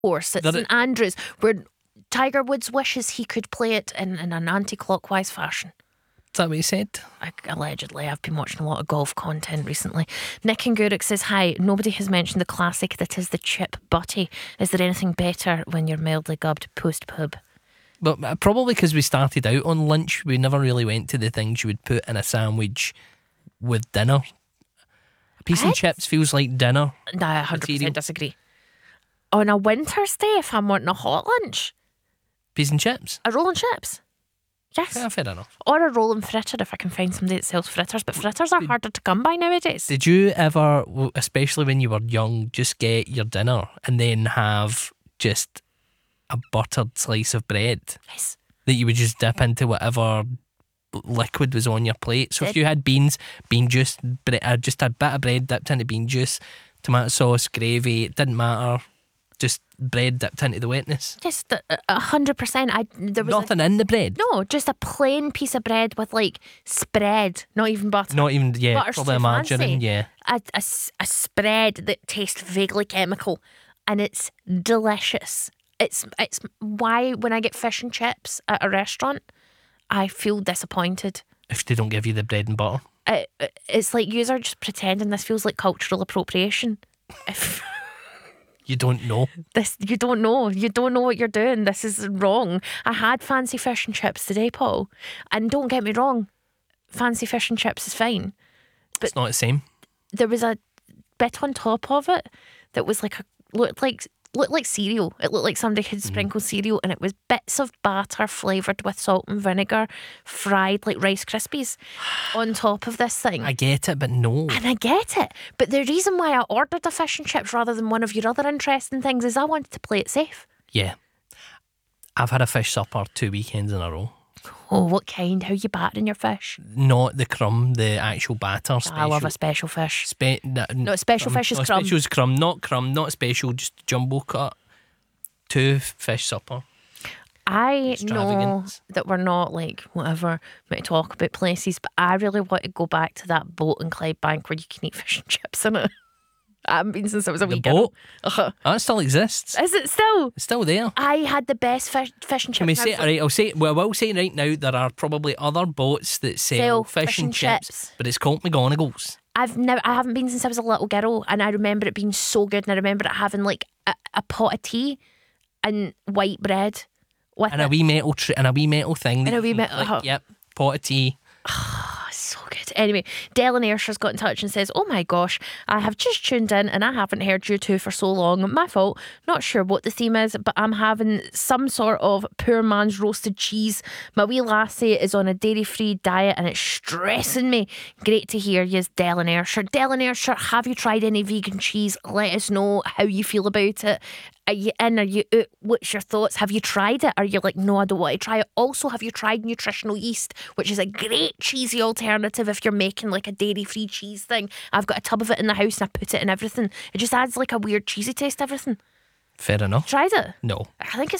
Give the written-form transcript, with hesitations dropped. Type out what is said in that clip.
course at St Andrews, where Tiger Woods wishes he could play it in an anti-clockwise fashion. Is that what he said? Allegedly. I've been watching a lot of golf content recently. Nick and Guruk says, hi, nobody has mentioned the classic that is the chip butty. Is there anything better when you're mildly gubbed post-pub? But probably because we started out on lunch, we never really went to the things you would put in a sandwich with dinner. A piece of chips feels like dinner. Nah, 100% disagree. On a winter's day, if I'm wanting a hot lunch, piece and chips? A roll and chips. Yes. Yeah, fair enough. Or a roll and fritter if I can find somebody that sells fritters. But fritters are harder to come by nowadays. Did you ever, especially when you were young, just get your dinner and then have just a buttered slice of bread? Yes. That you would just dip into whatever liquid was on your plate. So if you had bean juice, just a bit of bread dipped into bean juice, tomato sauce, gravy, it didn't matter. Just bread dipped into the wetness. Just 100%. There was nothing in the bread. No, just a plain piece of bread with like spread, not even butter. Not even, yeah, Butter's probably too margarine, fancy. yeah. A spread that tastes vaguely chemical, and it's delicious. It's why when I get fish and chips at a restaurant, I feel disappointed. If they don't give you the bread and butter. It's like you are just pretending this feels like cultural appropriation. If you don't know. You don't know. You don't know what you're doing. This is wrong. I had fancy fish and chips today, Paul. And don't get me wrong, fancy fish and chips is fine. But it's not the same. There was a bit on top of it that was like looked like cereal. It looked like somebody had sprinkled cereal, and it was bits of batter flavoured with salt and vinegar, fried like Rice Krispies on top of this thing. I get it, but no. And I get it. But the reason why I ordered the fish and chips rather than one of your other interesting things is I wanted to play it safe. Yeah. I've had a fish supper 2 weekends in a row. Oh, what kind? How you battering your fish? Not the crumb, the actual batter. I love a special fish. No, special fish is crumb. Special is crumb, not special, just jumbo cut. 2 fish supper. I know that we're not like whatever might talk about places, but I really want to go back to that boat in Clydebank where you can eat fish and chips in it. I haven't been since I was a wee girl. That still exists. Is it still? It's still there. I had the best fish and chips. Can we say, I will say right now, there are probably other boats that sell fish and chips, but it's called McGonagall's. I haven't been since I was a little girl, and I remember it being so good, and I remember it having like a pot of tea and white bread with a wee metal and a wee metal thing. And a wee metal. Yep, pot of tea. Oh, so good. Anyway, Dell in Ayrshire's got in touch and says, oh my gosh, I have just tuned in and I haven't heard you two for so long. My fault. Not sure what the theme is, but I'm having some sort of poor man's roasted cheese. My wee lassie is on a dairy-free diet and it's stressing me. Great to hear you, Dell in Ayrshire. Dell in Ayrshire, have you tried any vegan cheese? Let us know how you feel about it. Are you in? Are you out? What's your thoughts? Have you tried it? Are you like, no, I don't want to try it? Also, have you tried nutritional yeast, which is a great cheesy alternative if you're making like a dairy-free cheese thing? I've got a tub of it in the house and I put it in everything. It just adds like a weird cheesy taste to everything. Fair enough. Tried it? No. I think